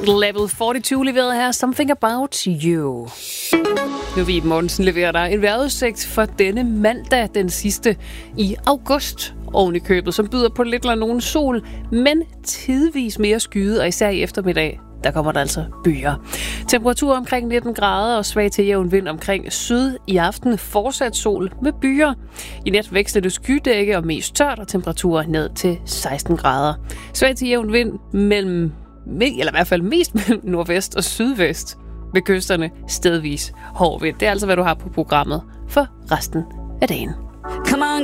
Level 42 leveret her Something About You. Nu vil Mortensen leverer dig en vejrudsigt for denne mandag, den sidste i august. Oven i købet, som byder på lidt eller nogen sol, men tidvis mere skyet, og især i eftermiddag, der kommer der altså byer. Temperatur omkring 19 grader og svag til jævn vind omkring syd. I aften fortsat sol med byer. I nat veksler det skydække og mest tørt, og temperaturer ned til 16 grader. Svag til jævn vind mellem, eller i hvert fald mest mellem nordvest og sydvest. Ved kysterne stedvis hård vind. Det er altså, hvad du har på programmet for resten af dagen. Come on.